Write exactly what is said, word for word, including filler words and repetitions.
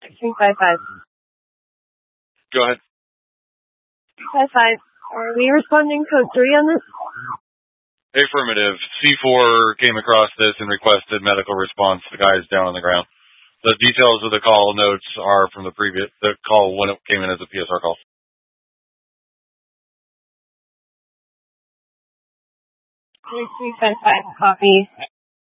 three five five. Go ahead. five five. Are we responding code three on this? Affirmative. C four came across this and requested medical response. The guy is down on the ground. The details of the call notes are from the previous, the call when it came in as a P S R call. three three five five, copy.